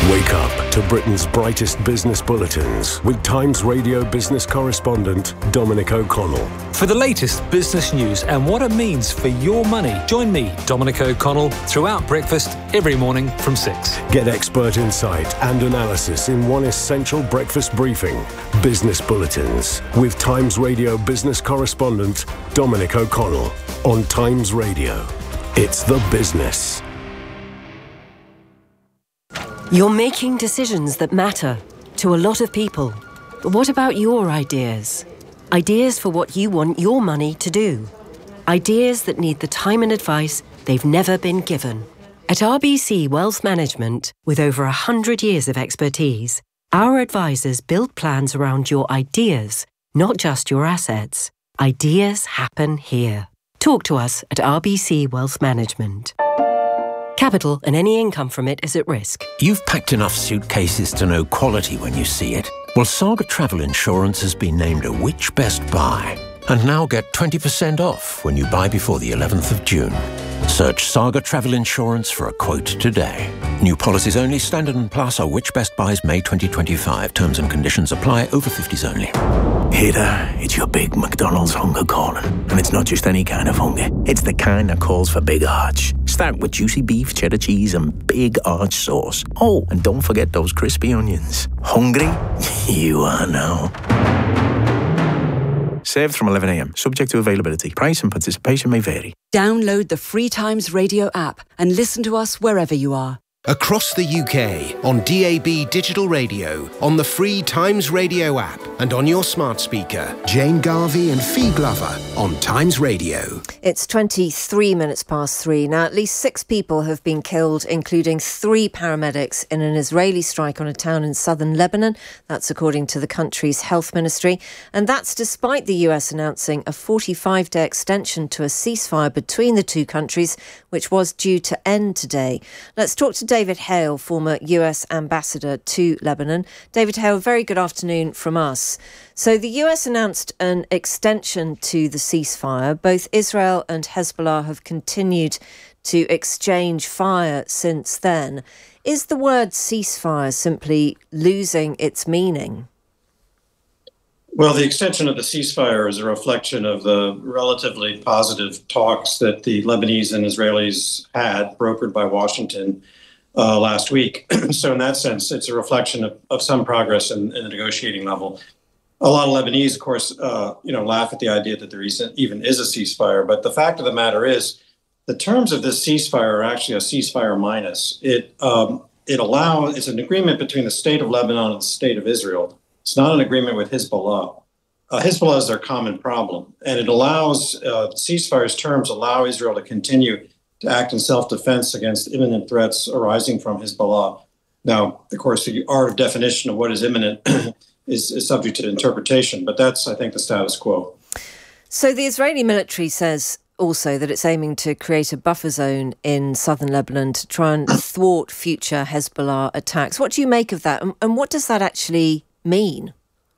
Wake up to Britain's brightest business bulletins with Times Radio business correspondent Dominic O'Connell. For the latest business news and what it means for your money, join me, Dominic O'Connell, throughout breakfast every morning from 6. Get expert insight and analysis in one essential breakfast briefing. Business Bulletins with Times Radio business correspondent Dominic O'Connell on Times Radio. It's the business. You're making decisions that matter to a lot of people. But what about your ideas? Ideas for what you want your money to do. Ideas that need the time and advice they've never been given. At RBC Wealth Management, with over 100 years of expertise, our advisors build plans around your ideas, not just your assets. Ideas happen here. Talk to us at RBC Wealth Management. Capital and any income from it is at risk. You've packed enough suitcases to know quality when you see it. Well, Saga Travel Insurance has been named a Which Best Buy. And now get 20% off when you buy before the 11th of June. Search Saga Travel Insurance for a quote today. New policies only. Standard and Plus are Which Best Buys May 2025. Terms and conditions apply. Over 50s only. Hey there, it's your big McDonald's hunger calling. And it's not just any kind of hunger. It's the kind that calls for big arch. Start with juicy beef, cheddar cheese and big arch sauce. Oh, and don't forget those crispy onions. Hungry? You are now. Served from 11 a.m. Subject to availability. Price and participation may vary. Download the free Times Radio app and listen to us wherever you are. Across the UK, on DAB Digital Radio, on the free Times Radio app, and on your smart speaker. Jane Garvey and Fee Glover on Times Radio. It's 23 minutes past 3. Now, at least 6 people have been killed, including 3 paramedics, in an Israeli strike on a town in southern Lebanon. That's according to the country's health ministry. And that's despite the US announcing a 45-day extension to a ceasefire between the two countries, which was due to end today. Let's talk to David Hale, former US ambassador to Lebanon. David Hale, very good afternoon from us. So the US announced an extension to the ceasefire. Both Israel and Hezbollah have continued to exchange fire since then. Is the word ceasefire simply losing its meaning? Well, the extension of the ceasefire is a reflection of the relatively positive talks that the Lebanese and Israelis had, brokered by Washington last week. So in that sense, it's a reflection of some progress in the negotiating level. A lot of Lebanese, of course, laugh at the idea that there even is a ceasefire. But the fact of the matter is, the terms of this ceasefire are actually a ceasefire minus. It's an agreement between the state of Lebanon and the state of Israel. It's not an agreement with Hezbollah. Hezbollah is their common problem, and it allows ceasefire's terms allow Israel to continue to act in self-defense against imminent threats arising from Hezbollah. Now, of course, our definition of what is imminent is subject to interpretation, but that's, I think, the status quo. So the Israeli military says also that it's aiming to create a buffer zone in southern Lebanon to try and thwart future Hezbollah attacks. What do you make of that, and what does that actually mean?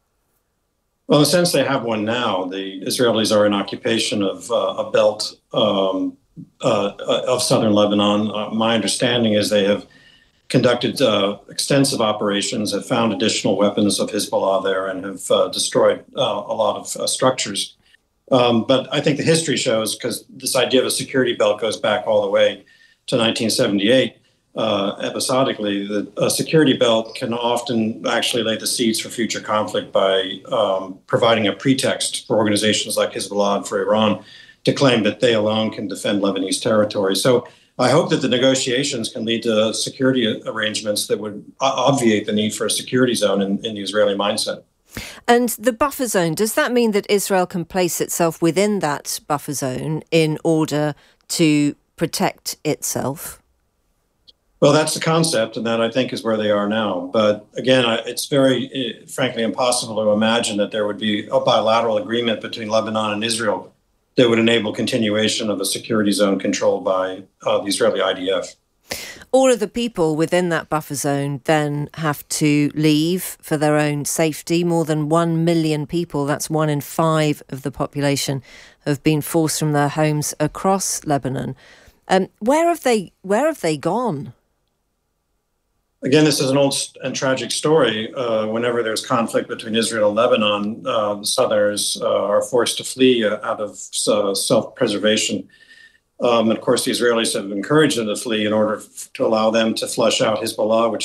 Well, in a sense, they have one now. The Israelis are in occupation of a belt of southern Lebanon. My understanding is they have conducted extensive operations, have found additional weapons of Hezbollah there, and have destroyed a lot of structures. But I think the history shows, because this idea of a security belt goes back all the way to 1978, episodically, that a security belt can often actually lay the seeds for future conflict by providing a pretext for organizations like Hezbollah and for Iran to claim that they alone can defend Lebanese territory. So I hope that the negotiations can lead to security arrangements that would obviate the need for a security zone in the Israeli mindset. And the buffer zone, does that mean that Israel can place itself within that buffer zone in order to protect itself? Well, that's the concept, and that, I think, is where they are now. But again, it's very, frankly, impossible to imagine that there would be a bilateral agreement between Lebanon and Israel that would enable continuation of a security zone controlled by the Israeli IDF. All of the people within that buffer zone then have to leave for their own safety. More than 1 million people, that's 1 in 5 of the population, have been forced from their homes across Lebanon. Where have they gone? Again, this is an old and tragic story. Whenever there's conflict between Israel and Lebanon, the Southerners are forced to flee out of self-preservation. And of course, the Israelis have encouraged them to flee in order to allow them to flush out Hezbollah, which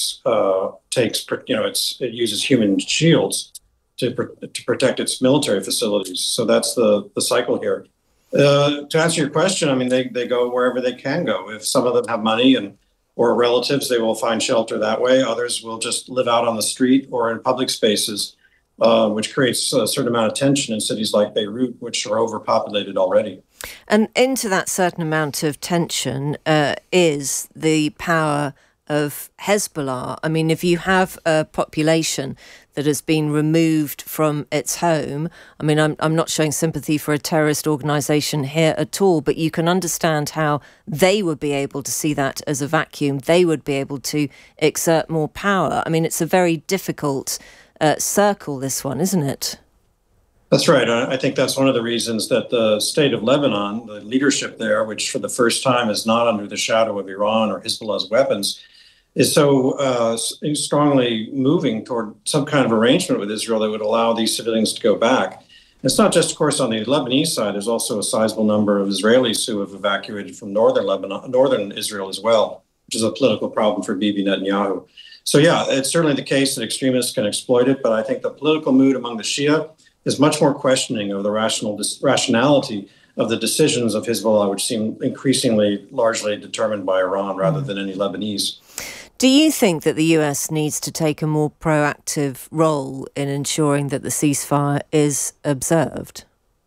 it uses human shields to protect its military facilities. So that's the cycle here. To answer your question, I mean, they go wherever they can go. If some of them have money or relatives, they will find shelter that way. Others will just live out on the street or in public spaces, which creates a certain amount of tension in cities like Beirut, which are overpopulated already. And into that certain amount of tension is the power of Hezbollah. I mean, if you have a population that has been removed from its home, I mean, I'm not showing sympathy for a terrorist organisation here at all, but you can understand how they would be able to see that as a vacuum. They would be able to exert more power. I mean, it's a very difficult circle, this one, isn't it? That's right. I think that's one of the reasons that the state of Lebanon, the leadership there, which for the first time is not under the shadow of Iran or Hezbollah's weapons, is so strongly moving toward some kind of arrangement with Israel that would allow these civilians to go back. It's not just, of course, on the Lebanese side. There's also a sizable number of Israelis who have evacuated from northern Israel as well, which is a political problem for Bibi Netanyahu. So, yeah, it's certainly the case that extremists can exploit it, but I think the political mood among the Shia is much more questioning of the rationality of the decisions of Hezbollah, which seem increasingly largely determined by Iran rather than any Lebanese. Do you think that the US needs to take a more proactive role in ensuring that the ceasefire is observed?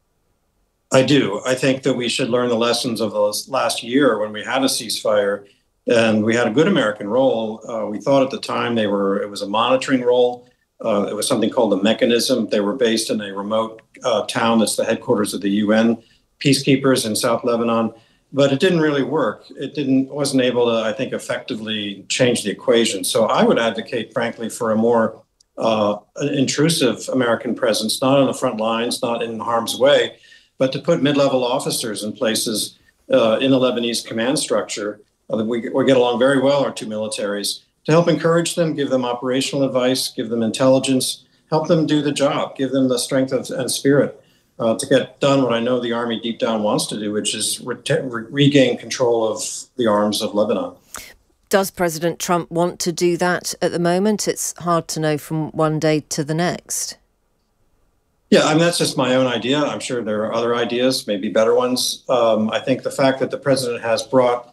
I do. I think that we should learn the lessons of the last year when we had a ceasefire and we had a good American role. We thought at the time it was a monitoring role. It was something called the Mechanism. They were based in a remote town that's the headquarters of the UN peacekeepers in South Lebanon. But it didn't really work. Wasn't able to, I think, effectively change the equation. So I would advocate, frankly, for a more intrusive American presence, not on the front lines, not in harm's way, but to put mid-level officers in places in the Lebanese command structure. We get along very well, our two militaries, to help encourage them, give them operational advice, give them intelligence, help them do the job, give them the strength and spirit to get done what I know the Army deep down wants to do, which is regain control of the arms of Lebanon. Does President Trump want to do that at the moment? It's hard to know from one day to the next. Yeah, I mean, that's just my own idea. I'm sure there are other ideas, maybe better ones. I think the fact that the president has brought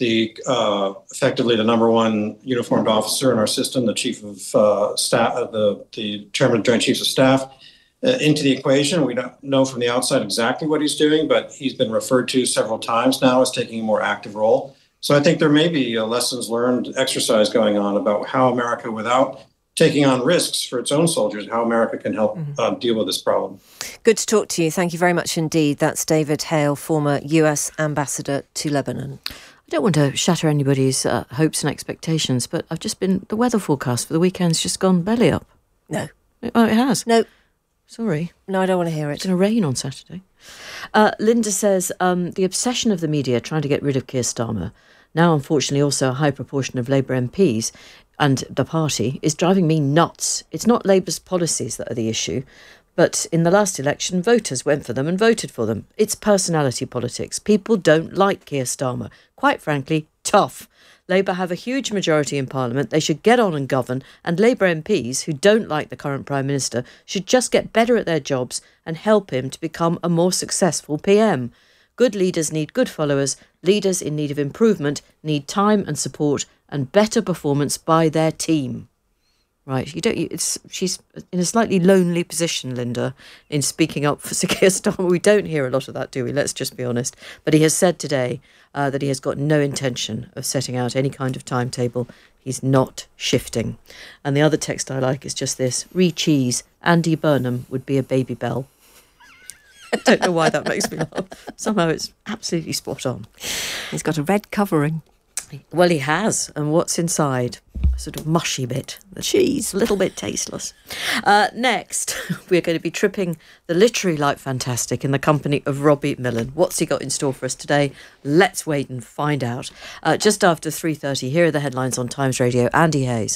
effectively the number one uniformed officer in our system, the chief of staff, the chairman of Joint Chiefs of Staff, into the equation. We don't know from the outside exactly what he's doing, but he's been referred to several times now as taking a more active role. So I think there may be a lessons learned exercise going on about how America, without taking on risks for its own soldiers, how America can help deal with this problem. Good to talk to you. Thank you very much indeed. That's David Hale, former US ambassador to Lebanon. I don't want to shatter anybody's hopes and expectations, but the weather forecast for the weekend's just gone belly up. No. Oh, it has? No. Sorry. No, I don't want to hear it. It's going to rain on Saturday. Linda says, the obsession of the media trying to get rid of Keir Starmer, now unfortunately also a high proportion of Labour MPs and the party, is driving me nuts. It's not Labour's policies that are the issue, but in the last election, voters went for them and voted for them. It's personality politics. People don't like Keir Starmer. Quite frankly, tough. Labour have a huge majority in Parliament. They should get on and govern, and Labour MPs who don't like the current Prime Minister should just get better at their jobs and help him to become a more successful PM. Good leaders need good followers. Leaders in need of improvement need time and support and better performance by their team. Right, she's in a slightly lonely position, Linda, in speaking up for Keir Starmer. We don't hear a lot of that, do we? Let's just be honest. But he has said today that he has got no intention of setting out any kind of timetable. He's not shifting. And the other text I like is just this: re-cheese, Andy Burnham would be a baby bell. I don't know why that makes me laugh. Somehow it's absolutely spot on. He's got a red covering. Well, he has. And what's inside? A sort of mushy bit. The cheese. A little bit tasteless. Next, we're going to be tripping the literary light fantastic in the company of Robbie Millen. What's he got in store for us today? Let's wait and find out. Just after 3:30, here are the headlines on Times Radio. Andy Hayes.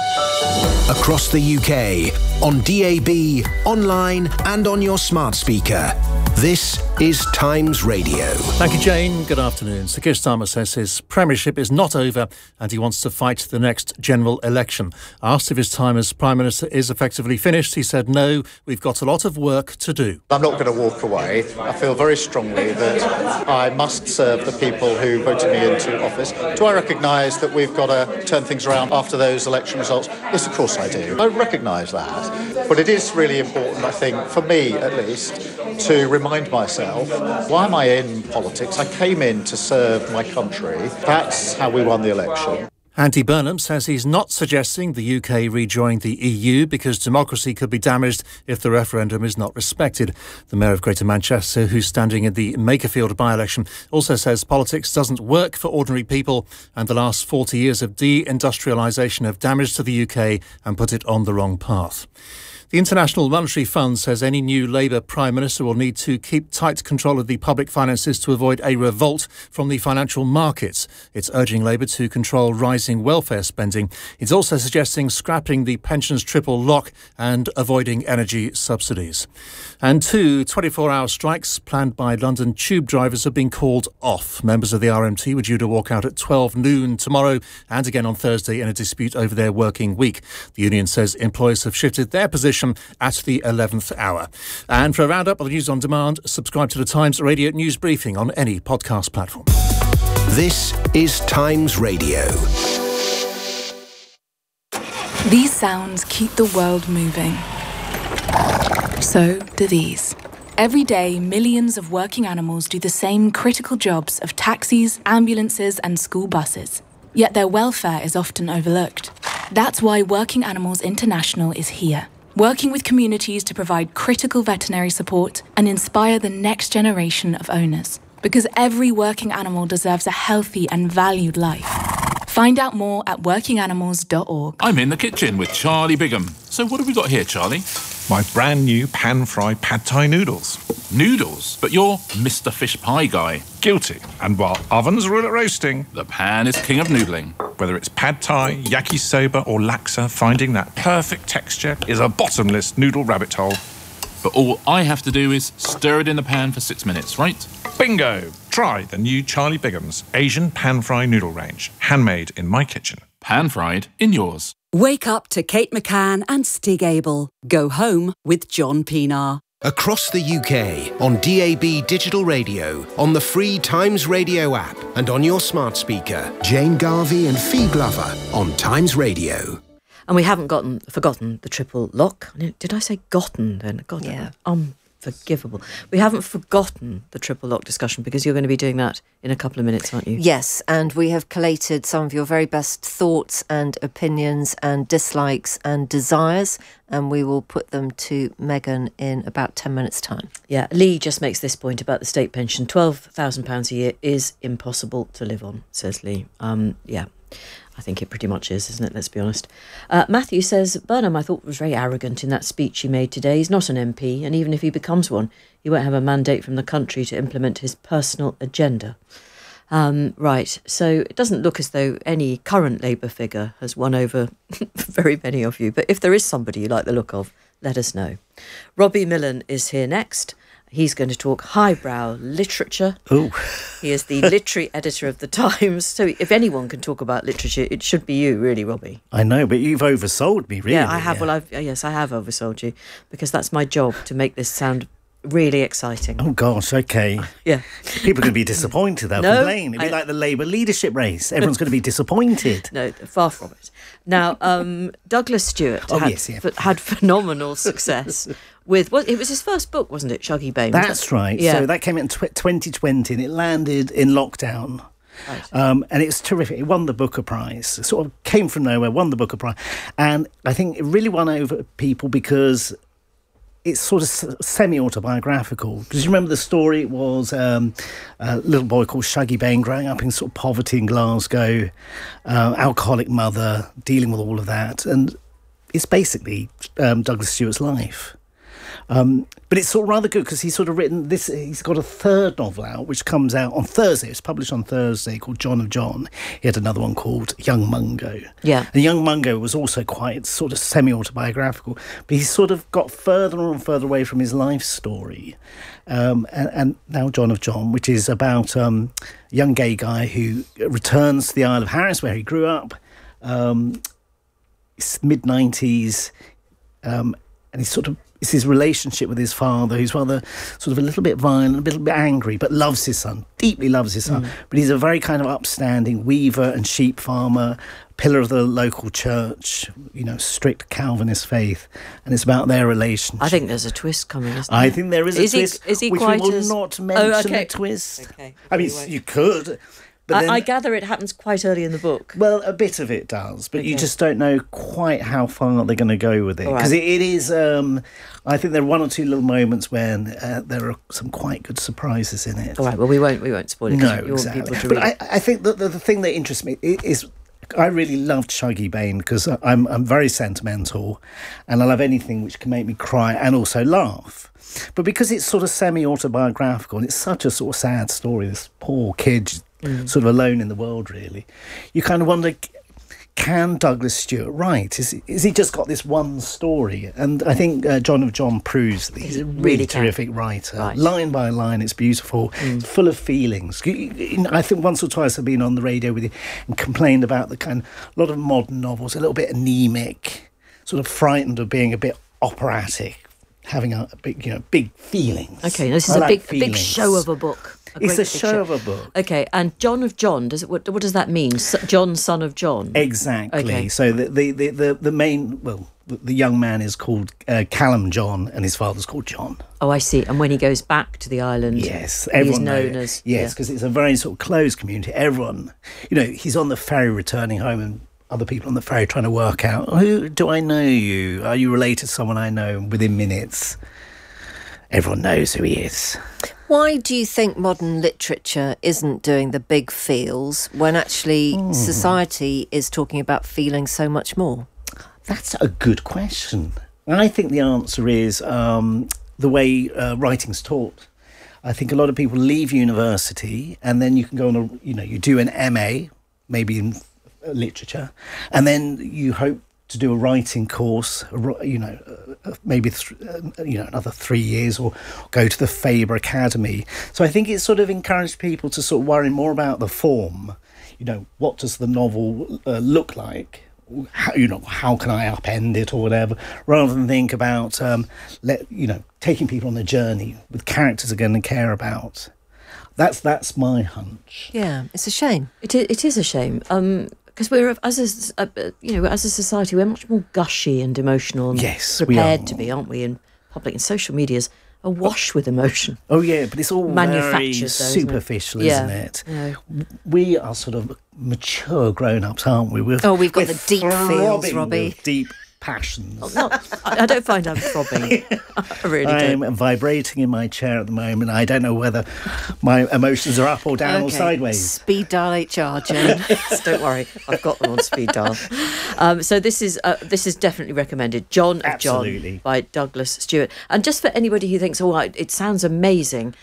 Across the UK, on DAB, online and on your smart speaker. This is Times Radio. Thank you, Jane. Good afternoon. Sir Keir Starmer says his premiership is not over and he wants to fight the next general election. Asked if his time as Prime Minister is effectively finished, he said, no, we've got a lot of work to do. I'm not going to walk away. I feel very strongly that I must serve the people who voted me into office. Do I recognise that we've got to turn things around after those election results? Yes, of course I do. I recognise that. But it is really important, I think, for me at least, to remind myself, why am I in politics? I came in to serve my country. That's how we won the election. Andy Burnham says he's not suggesting the UK rejoin the EU because democracy could be damaged if the referendum is not respected. The Mayor of Greater Manchester, who's standing in the Makerfield by-election, also says politics doesn't work for ordinary people and the last 40 years of deindustrialisation have damaged to the UK and put it on the wrong path. The International Monetary Fund says any new Labour Prime Minister will need to keep tight control of the public finances to avoid a revolt from the financial markets. It's urging Labour to control rising welfare spending. It's also suggesting scrapping the pensions triple lock and avoiding energy subsidies. And 2 24-hour strikes planned by London tube drivers have been called off. Members of the RMT were due to walk out at 12 noon tomorrow and again on Thursday in a dispute over their working week. The union says employers have shifted their position at the 11th hour. And for a roundup of the news on demand, subscribe to the Times Radio News Briefing on any podcast platform. This is Times Radio. These sounds keep the world moving. So do these. Every day, millions of working animals do the same critical jobs of taxis, ambulances, and school buses. Yet their welfare is often overlooked. That's why Working Animals International is here, working with communities to provide critical veterinary support and inspire the next generation of owners. Because every working animal deserves a healthy and valued life. Find out more at workinganimals.org. I'm in the kitchen with Charlie Bigham. So what have we got here, Charlie? My brand new pan-fried pad thai noodles. Noodles? But you're Mr. Fish Pie guy. Guilty. And while ovens rule at roasting, the pan is king of noodling. Whether it's pad thai, yakisoba or laksa, finding that perfect texture is a bottomless noodle rabbit hole. But all I have to do is stir it in the pan for 6 minutes, right? Bingo! Try the new Charlie Bigham's Asian pan-fried noodle range. Handmade in my kitchen. Pan-fried in yours. Wake up to Kate McCann and Stig Abel. Go home with John Pienaar. Across the UK, on DAB Digital Radio, on the free Times Radio app, and on your smart speaker. Jane Garvey and Fee Glover on Times Radio. And we haven't forgotten the triple lock. Did I say gotten then? God, yeah. Unforgivable. We haven't forgotten the triple lock discussion because you're going to be doing that in a couple of minutes, aren't you? Yes, and we have collated some of your very best thoughts and opinions and dislikes and desires, and we will put them to Megan in about 10 minutes' time. Yeah, Lee just makes this point about the state pension. £12,000 a year is impossible to live on, says Lee. Yeah. I think it pretty much is, isn't it? Let's be honest. Matthew says, Burnham, I thought, was very arrogant in that speech he made today. He's not an MP, and even if he becomes one, he won't have a mandate from the country to implement his personal agenda. Right, so it doesn't look as though any current Labour figure has won over very many of you. But if there is somebody you like the look of, let us know. Robbie Millen is here next. He's going to talk highbrow literature. Oh. He is the literary editor of The Times. So if anyone can talk about literature, it should be you, really, Robbie. I know, but you've oversold me, really. Yeah, I have. Yeah. Well, yes, I have oversold you because that's my job, to make this sound really exciting. Oh, gosh, OK. Yeah. People are going to be disappointed. They'll complain. It'll be like the Labour leadership race. Everyone's going to be disappointed. No, far from it. Now, Douglas Stewart had phenomenal success with, it was his first book, wasn't it, Shuggie Bain? That's right. Yeah. So that came out in 2020 and it landed in lockdown. Right. And it was terrific. It won the Booker Prize. It sort of came from nowhere, won the Booker Prize. And I think it really won over people because it's sort of semi-autobiographical. Because you remember the story, it was a little boy called Shuggie Bain growing up in sort of poverty in Glasgow, alcoholic mother, dealing with all of that. And it's basically Douglas Stewart's life. But it's sort of rather good because he's sort of written this. He's got a third novel out which comes out on Thursday. It's published on Thursday, called John of John. He had another one called Young Mungo. Yeah. And Young Mungo was also quite sort of semi-autobiographical, but he's sort of got further and further away from his life story. And now John of John, which is about a young gay guy who returns to the Isle of Harris where he grew up. It's mid-90s, and he's sort of, it's his relationship with his father, who's rather sort of a little bit violent, a little bit angry, but loves his son, deeply loves his son. But he's a very kind of upstanding weaver and sheep farmer, pillar of the local church, strict Calvinist faith. And it's about their relationship. I think there's a twist coming, isn't there? I think there is a twist, is he which quite we will not mention the twist. Okay. I mean, you could. But I gather it happens quite early in the book. Well, a bit of it does, but you just don't know quite how far they're going to go with it. Because it is, I think there are one or two little moments when there are some quite good surprises in it. All right, well, we won't spoil it. No, you want people to but read. I think that the thing that interests me is I really loved Shuggie Bain because I'm very sentimental and I love anything which can make me cry and also laugh. But because it's sort of semi-autobiographical and it's such a sort of sad story, this poor kid sort of alone in the world, really, you kind of wonder, can Douglas Stewart write? Is he just got this one story? And I think John of John proves that he's a really terrific writer. Right. Line by line, it's beautiful, it's full of feelings. I think once or twice I've been on the radio with you and complained about the kind of, a lot of modern novels, a little bit anemic, sort of frightened of being a bit operatic, having a big, big feelings. Okay, this is a big show of a book. It's a show of a book. Okay, and John of John, what does that mean? John, son of John? Exactly. Okay. So the main, the young man is called Callum John and his father's called John. Oh, I see. And when he goes back to the island, yes, he's known as... Yes, because it's a very sort of closed community. Everyone, he's on the ferry returning home and other people on the ferry trying to work out, who do I know you? Are you related to someone I know? Within minutes, everyone knows who he is. Why do you think modern literature isn't doing the big feels when actually society is talking about feeling so much more? That's a good question. I think the answer is the way writing's taught. I think a lot of people leave university and then you can go on you do an MA, maybe in literature, and then you hope to do a writing course, maybe another 3 years, or go to the Faber Academy. So I think it's sort of encouraged people to sort of worry more about the form. What does the novel look like? How can I upend it or whatever, rather than think about taking people on a journey with characters they're going to care about. That's my hunch. Yeah, it's a shame. It is a shame. Because we're, as a society, we're much more gushy and emotional and prepared to be, aren't we? In public and social media's awash with emotion. Oh yeah, but it's all very manufactured, superficial, isn't it? Yeah. We are sort of mature grown-ups, aren't we? We've got the deep feels, Robbie. Deep passions. I don't find I'm throbbing. I really don't. I'm vibrating in my chair at the moment. I don't know whether my emotions are up or down or sideways. Speed dial HR, Jen. Don't worry, I've got them on speed dial. So this is definitely recommended. John of John by Douglas Stewart. And just for anybody who thinks, it sounds amazing,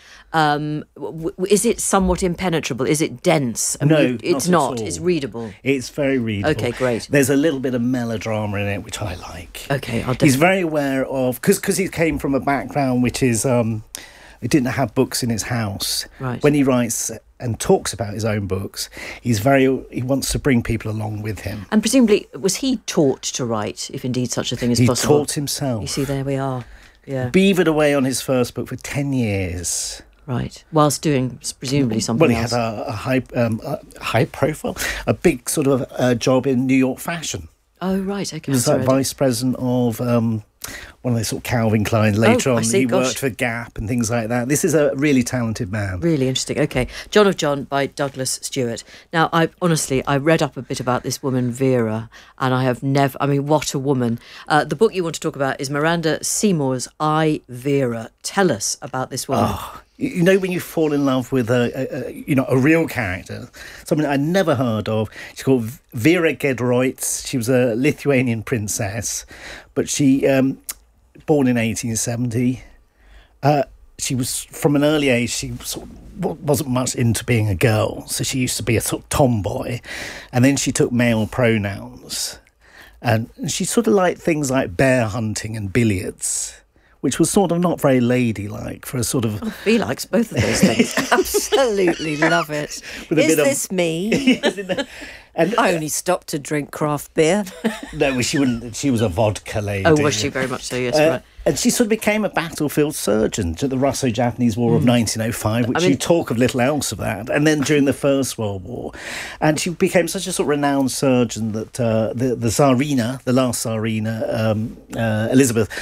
is it somewhat impenetrable? Is it dense? No, it's not. It's readable. It's very readable. Okay, great. There's a little bit of melodrama in it, which I like. Okay, He's very aware of, because he came from a background which is, he didn't have books in his house. Right. When he writes and talks about his own books, he wants to bring people along with him. And presumably, was he taught to write, if indeed such a thing is possible? He taught himself. You see, there we are. Yeah. Beavered away on his first book for 10 years. Right, whilst doing presumably something else. Well, he had a high profile, a big sort of job in New York fashion. Oh, right, okay. He was vice president of one of those sort of Calvin Klein. Later on, he worked for Gap and things like that. This is a really talented man. Really interesting. Okay, John of John by Douglas Stewart. Now, I read up a bit about this woman, Vera, and I have never... I mean, what a woman. The book you want to talk about is Miranda Seymour's I, Vera. Tell us about this woman. Oh, you know, when you fall in love with a real character, something I'd never heard of. She's called Vera Gedroitz. She was a Lithuanian princess, but she, born in 1870, she was, from an early age, she sort of wasn't much into being a girl, so she used to be a sort of tomboy, and then she took male pronouns, and she sort of liked things like bear hunting and billiards, which was sort of not very ladylike for a sort of... Oh, he likes both of those things. Absolutely love it. Is this me? And I only stopped to drink craft beer. No, she wouldn't. She was a vodka lady. Oh, was she? Very much so, yes, right. And she sort of became a battlefield surgeon to the Russo-Japanese War of 1905, which you talk of little else of that. And then during the First World War. And she became such a sort of renowned surgeon that the Tsarina, the last Tsarina, Elizabeth,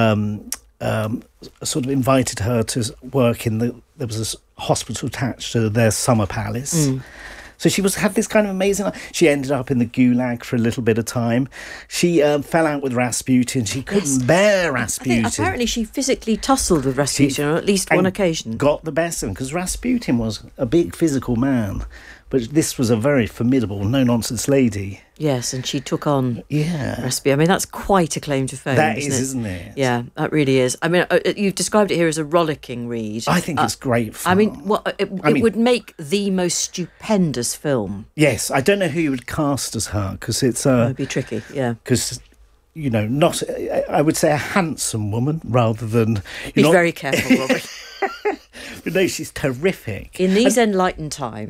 sort of invited her to work in there was a hospital attached to their summer palace. So she had this kind of amazing life. She ended up in the Gulag for a little bit of time. She fell out with Rasputin. She couldn't bear Rasputin. I think apparently she physically tussled with Rasputin on at least one occasion. Got the best of him, because Rasputin was a big physical man, but this was a very formidable, no-nonsense lady. Yes, and she took on Rasputin. I mean, that's quite a claim to fame, isn't it? Yeah, that really is. I mean, you've described it here as a rollicking read. I think it's great fun. I mean, it would make the most stupendous film. Yes, I don't know who you would cast as her, because it's... it would be tricky, yeah. Because... You know, not, I would say, a handsome woman rather than... Be very careful, Robert. But no, she's terrific. In these enlightened times,